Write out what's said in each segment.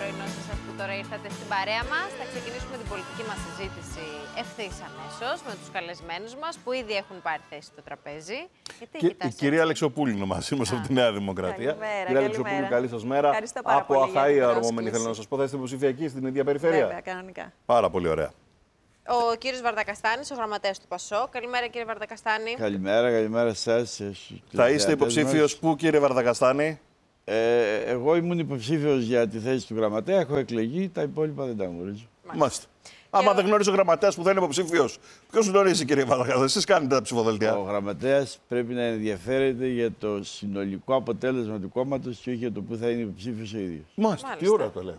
πρωινό σε εσάς που τώρα ήρθατε στην παρέα μας. Θα ξεκινήσουμε την πολιτική μας συζήτηση ευθύς αμέσως με τους καλεσμένους μας που ήδη έχουν πάρει θέση στο τραπέζι. Η κυρία Αλεξοπούλου είναι μαζί μας από τη Νέα Δημοκρατία. Καλημέρα, Κυρία Αλεξοπούλου, καλή σας μέρα. Από Αχαΐα αρμόμενη, θέλω να σας πω, θα είστε υποψηφιακοί στην ίδια περιφέρεια. Βέβαια, κανονικά. Πάρα πολύ ωραία. Ο κύριος Βαρδακαστάνης, ο γραμματέας του ΠΑΣΟΚ. Καλημέρα, κύριε Βαρδακαστάνη. Καλημέρα σας. Θα είστε υποψήφιος πού, κύριε Βαρδακαστάνη? Εγώ ήμουν υποψήφιος για τη θέση του γραμματέα, έχω εκλεγεί, τα υπόλοιπα δεν τα γνωρίζω. Μάλιστα. Άμα δεν γνωρίζει ο γραμματέας που δεν είναι υποψήφιος, ποιος γνωρίζει, κύριε Βαρδακαστάνη? Εσείς κάνετε τα ψηφοδελτία. Ο γραμματέας πρέπει να ενδιαφέρεται για το συνολικό αποτέλεσμα του κόμματος και όχι για το που θα είναι υποψήφιος ο ίδιος. Μάλιστα. Τι ωραία το λέει.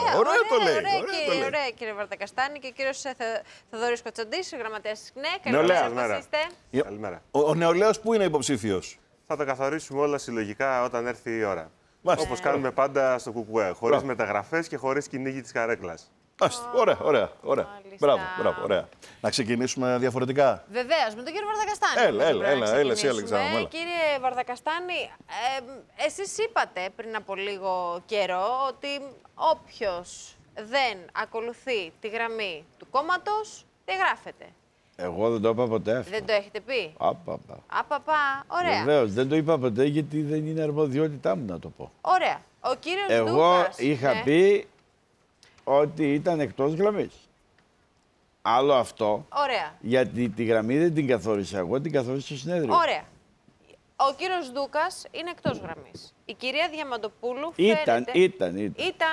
Ωραία, κύριε Βαρδακαστάνη. Και ο κύριος Θοδωρής Κοτσοντής, γραμματέας της ΚΝΕ. Καλημέρα. Καλημέρα. Ο νεολαίος πού είναι υποψήφιος? Θα τα καθορίσουμε όλα συλλογικά όταν έρθει η ώρα. Όπως κάνουμε πάντα στο ΚΚΕ. Χωρίς μεταγραφές και χωρίς κυνήγι της καρέκλας. Ωραία. Μπράβο, ωραία. Να ξεκινήσουμε διαφορετικά. Βεβαίως, με τον κύριο Βαρδακαστάνη. Έλα, εσύ, Αλεξάνδρα. Κύριε Βαρδακαστάνη, εσείς είπατε πριν από λίγο καιρό ότι όποιος δεν ακολουθεί τη γραμμή του κόμματος, διαγράφεται. Εγώ δεν το είπα ποτέ αυτό. Δεν το έχετε πει? Απαπα. Ωραία. Βεβαίως, δεν το είπα ποτέ γιατί δεν είναι αρμοδιότητά μου να το πω. Ωραία. Ο κύριος Εγώ Ντούκας, είχα πει ότι ήταν εκτός γραμμής. Άλλο αυτό. Ωραία. Γιατί τη γραμμή δεν την καθόρισα εγώ, την καθόρισα στο συνέδριο. Ωραία. Ο κύριος Ντούκας είναι εκτός γραμμής. Η κυρία Διαμαντοπούλου φαίνεται...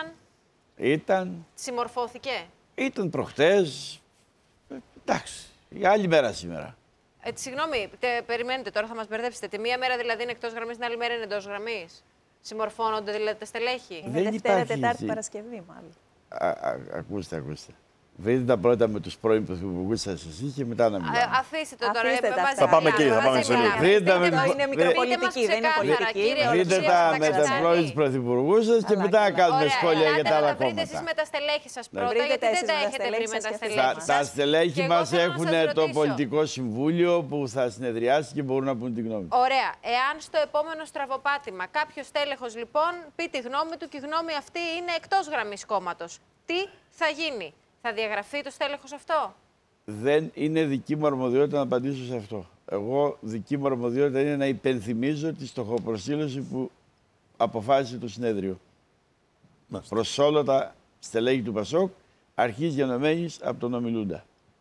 Ήταν. Συμμορφώθηκε. Ήταν προχτές. Εντάξει. Για άλλη μέρα σήμερα. Συγγνώμη, περιμένετε τώρα, θα μας μπερδέψετε. Τη μία μέρα δηλαδή είναι εκτός γραμμής, την άλλη μέρα είναι εντός γραμμής. Συμμορφώνονται δηλαδή τα στελέχη? Είναι Δευτέρα, Τετάρτη, Παρασκευή μάλλον. Ακούστε. Βρείτε τα πρώτα με τους πρώην πρωθυπουργούς σας εσείς και μετά να μιλάμε. Αφήστε το τώρα. Θα πάμε εκεί, θα πάμε σε λίγο. Είναι μικροπολιτική, δεν είναι πολιτική. Βρείτε τα με τους πρώην πρωθυπουργούς σας και μετά να κάνουμε σχόλια για τα άλλα κόμματα. Βρείτε εσείς με τα στελέχη σας πρώτα, γιατί δεν τα έχετε βρει με τα στελέχη σας. Τα στελέχη μας έχουν το πολιτικό συμβούλιο που θα συνεδριάσει και μπορούν να πούν τη γνώμη. Ωραία. Εάν στο επόμενο στραβοπάτημα κάποιος τέλεχος λοιπόν πει τη γνώμη του και η γνώμη αυτή είναι εκτός γραμμής κόμματος, τι θα γίνει? Θα διαγραφεί το στέλεχος αυτό? Δεν είναι δική μου αρμοδιότητα να απαντήσω σε αυτό. Εγώ δική μου αρμοδιότητα είναι να υπενθυμίζω τη στοχοπροσήλωση που αποφάσισε το συνέδριο. Προς όλα τα στελέχη του ΠΑΣΟΚ, αρχής γενομένης από τον ομιλούντα.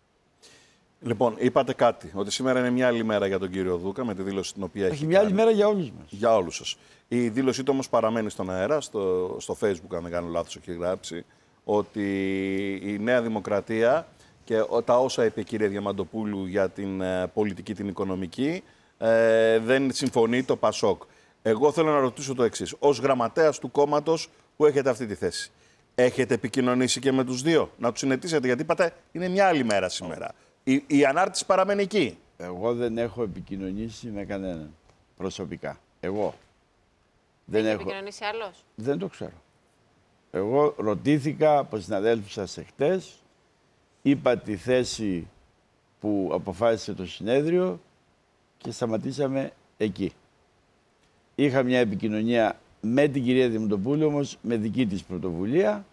Λοιπόν, είπατε κάτι, ότι σήμερα είναι μια άλλη μέρα για τον κύριο Δούκα, με τη δήλωση την οποία έχει μια άλλη μέρα για όλους μας. Για όλους σας. Η δήλωσή του όμως παραμένει στον αέρα, στο Facebook, αν δεν κάνω λάθος, έχει γράψει, ότι η Νέα Δημοκρατία και τα όσα είπε η κυρία Διαμαντοπούλου για την πολιτική, την οικονομική, δεν συμφωνεί το ΠΑΣΟΚ. Εγώ θέλω να ρωτήσω το εξής. Ως γραμματέας του κόμματος που έχετε αυτή τη θέση, έχετε επικοινωνήσει και με τους δύο, να τους συνετήσετε, γιατί είπατε είναι μια άλλη μέρα σήμερα. Η ανάρτηση παραμένει εκεί. Εγώ δεν έχω επικοινωνήσει με κανέναν προσωπικά. Εγώ. Δεν έχω επικοινωνήσει άλλος? Δεν το ξέρω. Εγώ ρωτήθηκα από συναδέλφους σας εχθές, είπα τη θέση που αποφάσισε το συνέδριο και σταματήσαμε εκεί. Είχα μια επικοινωνία με την κυρία Διαμαντοπούλου, όμως με δική της πρωτοβουλία.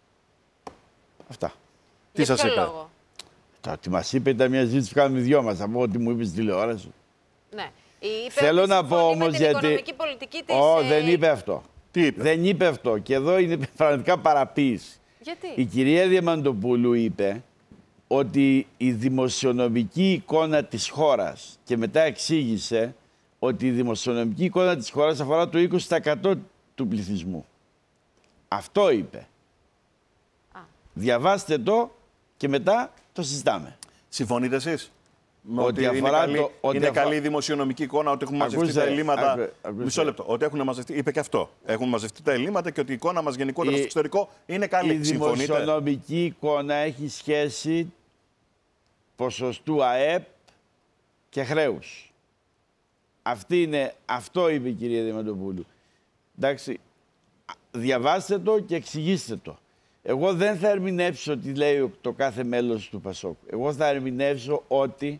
Αυτά. Τι σας είπε? Το ότι μας είπε ήταν μια ζήτηση που κάνουμε οι δυο μας. Θα πω ότι μου είπε στη τηλεόραση. Ναι. Θέλω να πω όμως γιατί... δεν είπε αυτό. Τι είπε? Δεν είπε αυτό και εδώ είναι πραγματικά παραποίηση. Γιατί? Η κυρία Διαμαντοπούλου είπε ότι η δημοσιονομική εικόνα της χώρας και μετά εξήγησε ότι η δημοσιονομική εικόνα της χώρας αφορά το 20% του πληθυσμού. Αυτό είπε. Διαβάστε το και μετά το συζητάμε. Συμφωνείτε εσείς? Ότι είναι καλή η δημοσιονομική εικόνα, ότι έχουν μαζευτεί τα ελλείμματα. Μισό λεπτό. Ότι έχουν μαζευτεί, είπε και αυτό. Έχουν μαζευτεί τα ελλείμματα και ότι η εικόνα μας γενικότερα στο εξωτερικό είναι καλή. Η δημοσιονομική εικόνα έχει σχέση ποσοστού ΑΕΠ και χρέους. Αυτό είπε η κυρία Διαμαντοπούλου. Εντάξει, διαβάστε το και εξηγήστε το. Εγώ δεν θα ερμηνεύσω τι λέει το κάθε μέλος του ΠΑΣΟΚ. Εγώ θα ερμηνεύσω ότι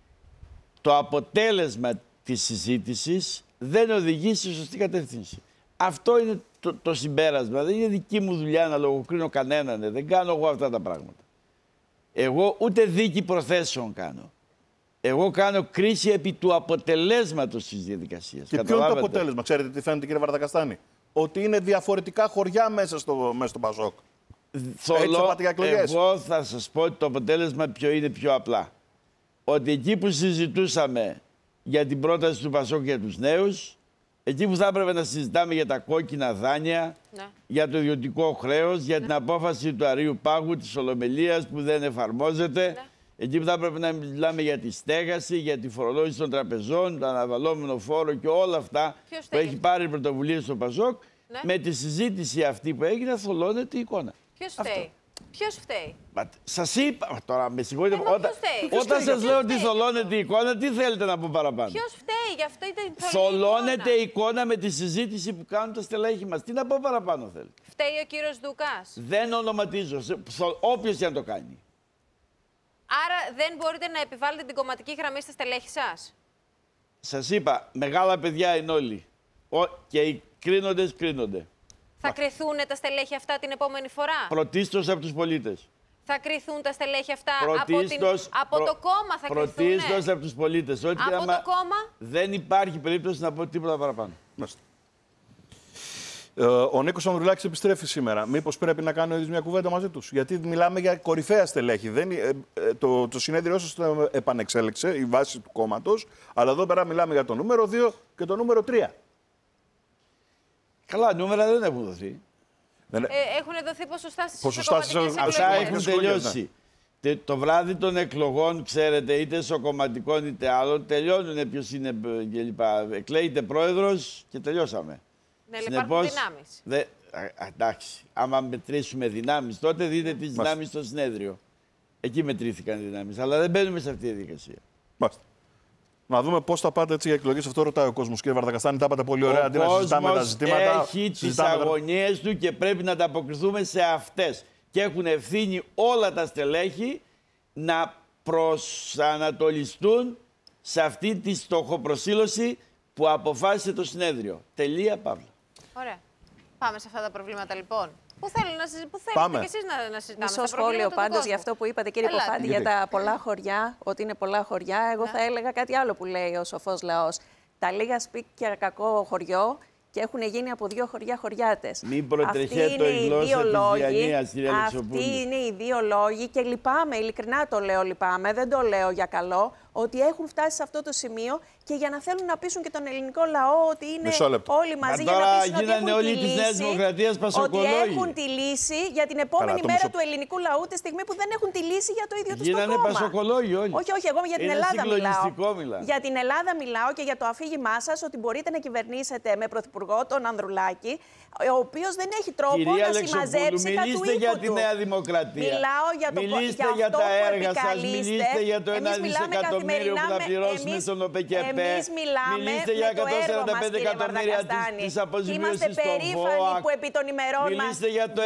το αποτέλεσμα της συζήτησης δεν οδηγεί στη σωστή κατεύθυνση. Αυτό είναι το συμπέρασμα. Δεν είναι δική μου δουλειά να λογοκρίνω κανέναν. Δεν κάνω εγώ αυτά τα πράγματα. Εγώ ούτε δίκη προθέσεων κάνω. Εγώ κάνω κρίση επί του αποτελέσματος της διαδικασίας. Και ποιο είναι το αποτέλεσμα, ξέρετε τι φαίνεται, κύριε Βαρδακαστάνη? Ότι είναι διαφορετικά χωριά μέσα στο Πασόκ. Εγώ θα σας πω ότι το αποτέλεσμα ποιο είναι πιο απλά. Ότι εκεί που συζητούσαμε για την πρόταση του Πασόκ για τους νέους, εκεί που θα έπρεπε να συζητάμε για τα κόκκινα δάνεια, για το ιδιωτικό χρέος, για την απόφαση του Αρείου Πάγου, της Ολομελίας που δεν εφαρμόζεται, εκεί που θα έπρεπε να μιλάμε για τη στέγαση, για τη φορολόγηση των τραπεζών, το αναβαλόμενο φόρο και όλα αυτά που έχει πάρει πρωτοβουλία στο Πασόκ, με τη συζήτηση αυτή που έγινε θολώνεται η εικόνα. Ποιος φταίει? Ποιος φταίει? Σας είπα τώρα, με συγχωρείτε, όταν σας λέω ότι θολώνεται η εικόνα, τι θέλετε να πω παραπάνω? Ποιος φταίει? Γι' αυτό ήταν θολώνεται η εικόνα με τη συζήτηση που κάνουν τα στελέχη μας. Τι να πω παραπάνω θέλετε? Φταίει ο κύριος Δούκας? Δεν ονοματίζω, όποιος και αν το κάνει. Άρα δεν μπορείτε να επιβάλλετε την κομματική γραμμή στα στελέχη σας? Σας είπα, μεγάλα παιδιά είναι όλοι. Και οι κρίνοντες κρίνονται. Θα κρυθούν τα στελέχη αυτά την επόμενη φορά? Πρωτίστως από τους πολίτες. Θα κρυθούν τα στελέχη αυτά από το κόμμα? Θα κρυθούν. Πρωτίστως από τους πολίτες. Από το κόμμα? Δεν υπάρχει περίπτωση να πω τίποτα παραπάνω. Ο Νίκος Ανδρουλάκης επιστρέφει σήμερα. Μήπως πρέπει να κάνει ο ίδιος μια κουβέντα μαζί τους? Γιατί μιλάμε για κορυφαία στελέχη. Το συνέδριό σας το επανεξέλεξε, η βάση του κόμματος. Αλλά εδώ πέρα μιλάμε για το νούμερο 2 και το νούμερο 3. Καλά, νούμερα δεν έχουν δοθεί. Έχουν δοθεί ποσοστά στις κομματικές εκλογές. Αυτά έχουν τελειώσει. Το βράδυ των εκλογών, ξέρετε, είτε σοκομματικών είτε άλλων, τελειώνουν ποιος είναι κλπ. Εκλέγεται πρόεδρος και τελειώσαμε. Ναι, αλλά υπάρχουν δυνάμεις. Εντάξει, άμα μετρήσουμε δυνάμεις, τότε δείτε τις δυνάμεις στο συνέδριο. Εκεί μετρήθηκαν οι δυνάμεις, αλλά δεν μπαίνουμε σε αυτή τη διαδικασία. Να δούμε πώς θα πάτε έτσι για εκλογές. Αυτό ρωτάει ο κόσμος. Κύριε Βαρδακαστάνη, τα είπατε πολύ ωραία. Αντί να συζητάμε τα ζητήματα. Έχει τις αγωνίες του και πρέπει να ανταποκριθούμε σε αυτές. Και έχουν ευθύνη όλα τα στελέχη να προσανατολιστούν σε αυτή τη στοχοπροσήλωση που αποφάσισε το συνέδριο. Τελεία, παύλα. Ωραία. Πάμε σε αυτά τα προβλήματα λοιπόν. Πού θέλετε κι εσείς να συζητάμε? Μισό σχόλιο πάντως για αυτό που είπατε, κύριε Ποφάτη, για τα πολλά χωριά, ότι είναι πολλά χωριά. Εγώ θα έλεγα κάτι άλλο που λέει ο σοφός λαός. Τα λίγα σπίτια κακό χωριό και έχουν γίνει από 2 χωριά χωριάτες. Μην προτρεχέτω η γλώσσα της Διανίας, κύριε Αλεξοπούλου. Αυτοί είναι οι 2 λόγοι και λυπάμαι, ειλικρινά το λέω, λυπάμαι, δεν το λέω για καλό, ότι έχουν φτάσει σε αυτό το σημείο και για να θέλουν να πείσουν και τον ελληνικό λαό ότι είναι όλοι μαζί για να πείσουν ότι έχουν όλοι τη λύση, ότι έχουν τη λύση για την επόμενη μέρα του ελληνικού λαού, τη στιγμή που δεν έχουν τη λύση για το ίδιο τους το κόμμα. Γίνανε πασοκολόγοι όλοι. Όχι, εγώ για την Ελλάδα μιλάω. Για την Ελλάδα μιλάω και για το αφήγημά σας ότι μπορείτε να κυβερνήσετε με πρωθυπουργό τον Ανδρουλάκη, ο οποίος δεν έχει τρόπο να συμμαζέψει τα του ύπου του. Μιλήστε για τη Νέα Δημοκρατία. Μιλάω για το μιλήστε για τα έργα σας, μιλήστε για το 1 δισεκατομμύριο που θα πληρώσουμε στον ΟΠΕΚΕΠΕ. Εμείς μιλάμε μιλήστε για με το έργο μας, κύριε Βαρδακαστάνη. της αποζημίωσης είμαστε περήφανοι που επί των ημερών μας μιλήστε για το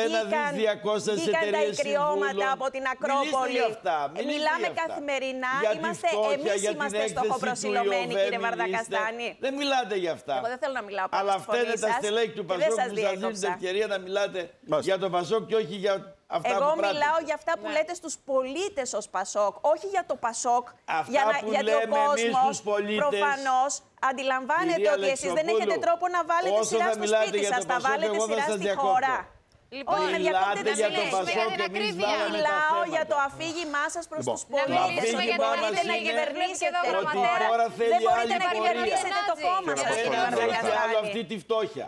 1.200 βγήκαν τα ικριώματα από την Ακρόπολη. Μιλάμε καθημερινά. Είμαστε εμείς είμαστε στοχοπροσιλωμένοι, κύριε Βαρδακαστάνη. Δεν μιλάτε για αυτά. Εγώ δεν θέλω να μιλάω πάνω αλλά στη φωνή σας. φταίνε τα στελέχη του Πασόκ που σας δίνουν την ευκαιρία να μιλάτε για το Πασόκ και όχι για αυτά εγώ που πράττουν. μιλάω για αυτά που λέτε στους πολίτες ως Πασόκ, όχι για το Πασόκ. Αυτά γιατί ο κόσμος προφανώς αντιλαμβάνεται ότι εσείς δεν έχετε τρόπο να βάλετε σειρά στο σπίτι σας, θα βάλετε σειρά στη χώρα. Λοιπόν, μιλάτε για το Πασόκ και εμείς βάλαμε μιλάω τα για το θέματα. αφήγημά σας προς τους να πολίτες. μιλήσουμε Ότι για το μπορείτε να αφήγημα. κυβερνήσετε Ότι τη η χώρα. χώρα θέλει Δεν μπορείτε άλλη να πορεία. κυβερνήσετε το κόμμα σας, κύριε Δεν έχει άλλο Βαρδακαστάνη. αυτή τη φτώχεια.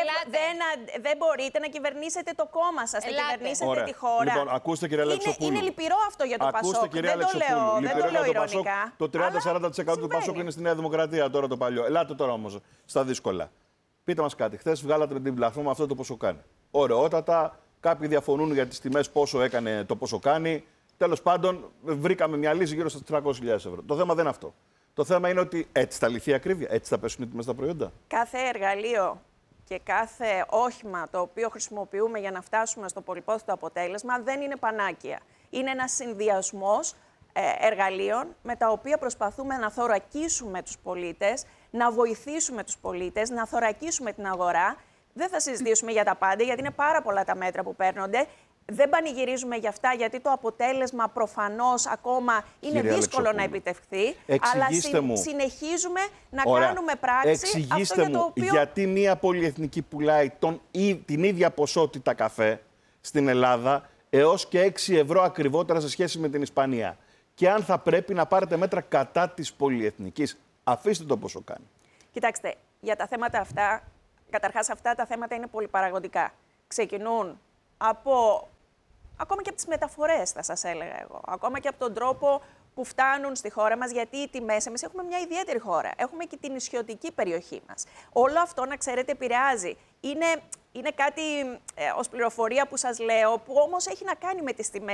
Δεν μπορείτε να κυβερνήσετε το κόμμα σας, να κυβερνήσετε τη χώρα. Λοιπόν, ακούστε, κύριε Αλεξοπούλου. Είναι λυπηρό αυτό για το Πασόκ. Δεν το λέω ηρωνικά. Το 30-40% του Πασόκ είναι στη Νέα Δημοκρατία τώρα το παλιό. Ελάτε τώρα όμως στα δύσκολα. Πείτε μας κάτι. Χθες βγάλατε με την πλατφόρμα αυτό το πόσο κάνει. Ωραιότατα. Κάποιοι διαφωνούν για τις τιμές, πόσο έκανε το πόσο κάνει. Τέλος πάντων, βρήκαμε μια λύση γύρω στα 300.000 ευρώ. Το θέμα δεν είναι αυτό. Το θέμα είναι ότι έτσι θα λυθεί η ακρίβεια, έτσι θα πέσουν οι τιμές στα προϊόντα. Κάθε εργαλείο και κάθε όχημα το οποίο χρησιμοποιούμε για να φτάσουμε στο πολυπόθητο αποτέλεσμα δεν είναι πανάκια. Είναι ένας συνδυασμός εργαλείων με τα οποία προσπαθούμε να θωρακίσουμε τους πολίτες, να βοηθήσουμε τους πολίτες, να θωρακίσουμε την αγορά, Δεν θα συζητήσουμε για τα πάντα, γιατί είναι πάρα πολλά τα μέτρα που παίρνονται. Δεν πανηγυρίζουμε για αυτά, γιατί το αποτέλεσμα προφανώς ακόμα είναι δύσκολο να επιτευχθεί. Αλλά συνεχίζουμε να κάνουμε πράξη. Εξηγήστε μου, γιατί μία πολυεθνική πουλάει την ίδια ποσότητα καφέ στην Ελλάδα έως και 6 ευρώ ακριβότερα σε σχέση με την Ισπανία. Και αν θα πρέπει να πάρετε μέτρα κατά της πολυεθνικής. Αφήστε το πόσο κάνει. Κοιτάξτε, για τα θέματα αυτά, καταρχάς αυτά τα θέματα είναι πολυπαραγωγικά. Ξεκινούν ακόμα και από τις μεταφορές, θα σας έλεγα εγώ. Ακόμα και από τον τρόπο που φτάνουν στη χώρα μας, γιατί οι τιμές, εμείς έχουμε μια ιδιαίτερη χώρα. Έχουμε και την νησιωτική περιοχή μας. Όλο αυτό, να ξέρετε, επηρεάζει. Είναι κάτι ως πληροφορία που σας λέω, που όμως έχει να κάνει με τις τιμές.